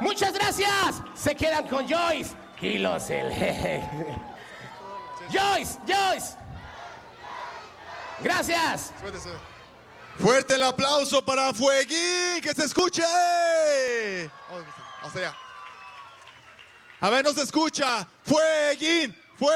Muchas gracias. Se quedan con Joyce. Kilos el jeje. Joyce. Gracias. Fuerte el aplauso para Fueguín, que se escuche. Hasta allá. A ver, no se escucha. Fueguín.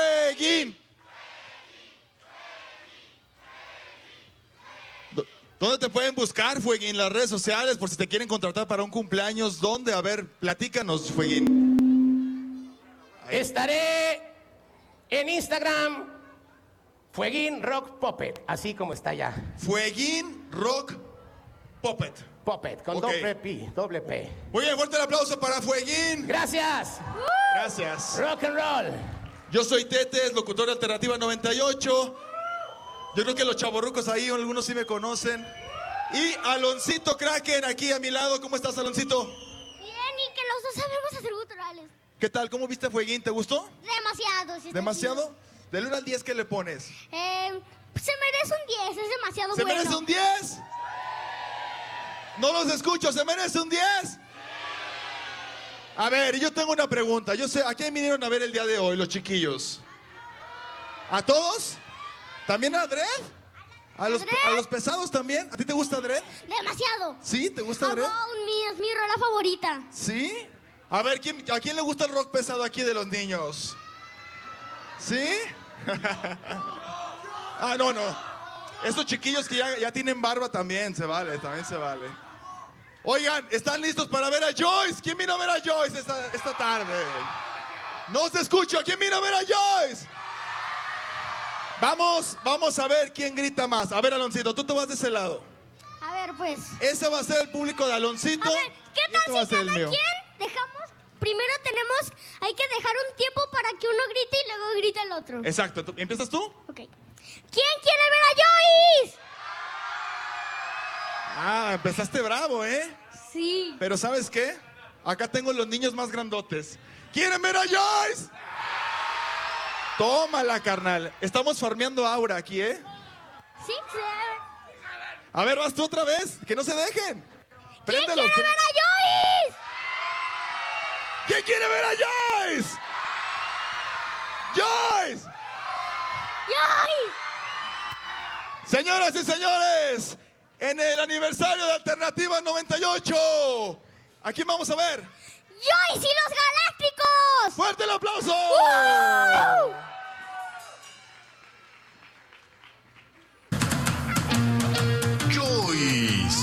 ¿Dónde te pueden buscar, Fueguín? Las redes sociales, por si te quieren contratar para un cumpleaños. ¿Dónde? A ver, platícanos, Fueguín. Estaré en Instagram, Fueguín Rock Puppet, así como está ya. Fueguín Rock Puppet. Puppet, con Ok. doble P. Muy bien, fuerte el aplauso para Fueguín. Gracias. Gracias. Rock and roll. Yo soy Tetes, locutor de Alternativa 98. Yo creo que los chavorrucos ahí, algunos sí me conocen. Y Aloncito Kraken aquí a mi lado. ¿Cómo estás, Aloncito? Bien, y que los dos sabemos hacer guturales. ¿Qué tal? ¿Cómo viste Fueguín? ¿Te gustó? Demasiado. Sí, está ¿Demasiado? Del 1 al 10, ¿qué le pones? chido. Se merece un 10, es demasiado ¿Se bueno. merece un 10? No los escucho, ¿se merece un 10? A ver, yo tengo una pregunta. Yo sé, ¿a quién vinieron a ver el día de hoy, los chiquillos? ¿A todos? ¿También a Dredd? ¿A los pesados también? ¿A ti te gusta Dredd? Demasiado. ¿Sí? ¿Te gusta Dredd? Es mi rola favorita. ¿Sí? A ver, ¿a quién le gusta el rock pesado aquí de los niños? ¿Sí? Ah, no. Estos chiquillos que ya tienen barba también se vale. Oigan, ¿están listos para ver a Joyce? ¿Quién vino a ver a Joyce esta tarde? No se escucha. ¿Quién vino a ver a Joyce? Vamos a ver quién grita más. A ver, Aloncito, tú te vas de ese lado. A ver, pues. Ese va a ser el público de Aloncito. A ver, ¿qué y este va a tal si ser el cada mío. quien dejamos? Primero hay que dejar un tiempo para que uno grite y luego grita el otro. Exacto. ¿Empiezas tú? Ok. ¿Quién quiere ver a Joyce? Ah, empezaste bravo, ¿eh? Sí. Pero ¿sabes qué? Acá tengo los niños más grandotes. ¿Quieren ver a Joyce? Tómala, carnal. Estamos farmeando aura aquí, ¿eh? Sí. A ver, vas tú otra vez. Que no se dejen. ¿Quién Préndelo. quiere ver a Joyce? ¿Quién quiere ver a Joyce? ¡Joyce! ¡Joyce! Señoras y señores, en el aniversario de Alternativa 98, ¿a quién vamos a ver? ¡Joyce y los Galácticos! ¡Fuerte el aplauso! ¡Woo!